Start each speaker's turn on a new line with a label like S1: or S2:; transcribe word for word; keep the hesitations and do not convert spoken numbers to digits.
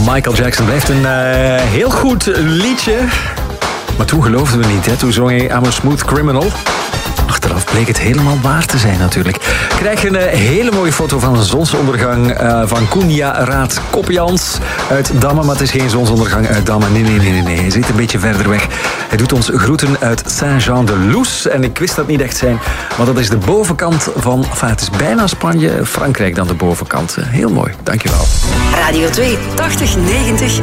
S1: Michael Jackson blijft een uh, heel goed liedje. Maar toen geloofden we niet, hè? Toen zong hij I'm a Smooth Criminal. Achteraf bleek het helemaal waar te zijn natuurlijk. Ik krijg een uh, hele mooie foto van een zonsondergang uh, van Koenja Raad Kopjans uit Damme. Maar het is geen zonsondergang uit Damme. Nee, nee, nee, nee, nee. Hij zit een beetje verder weg. Hij doet ons groeten uit Saint-Jean-de-Luz. En ik wist dat niet echt zijn, maar dat is de bovenkant van... Enfin, het is bijna Spanje, Frankrijk dan de bovenkant. Heel mooi, dankjewel.
S2: Radio twee, tachtig negentig